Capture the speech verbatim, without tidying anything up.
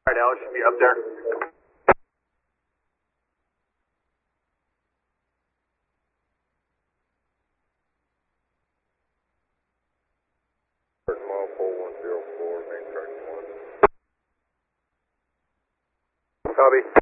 Alright, Alex should be up there. Mile four one zero four, main track one. Copy.